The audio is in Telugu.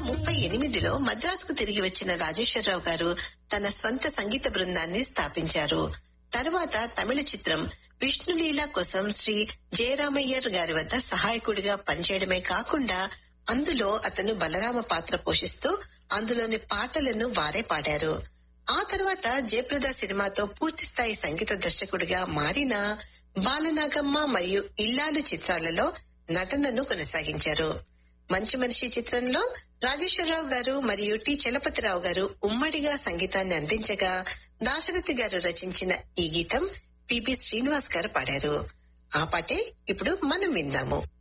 1938లో మద్రాసుకు తిరిగి వచ్చిన రాజేశ్వరరావు గారు తన స్వంత సంగీత బృందాన్ని స్థాపించారు. తరువాత తమిళ చిత్రం విష్ణులీల కోసం శ్రీ జయరామయ్యర్ గారి వద్ద సహాయకుడిగా పనిచేయడమే కాకుండా అందులో అతను బలరామ పాత్ర పోషిస్తూ అందులోని పాటలను వారే పాడారు. ఆ తర్వాత జయప్రద సినిమాతో పూర్తిస్థాయి సంగీత దర్శకుడిగా మారిన బాలనాగమ్మ మరియు ఇల్లాలు చిత్రాలలో నటనను కొనసాగించారు. మంచి మనిషి చిత్రంలో రాజేశ్వరరావు గారు మరియు టి చలపతిరావు గారు ఉమ్మడిగా సంగీతాన్ని అందించగా దాశరథి గారు రచించిన ఈ గీతం పిబి శ్రీనివాస్ గారు పాడారు. ఆ పాటే ఇప్పుడు మనం విందాము.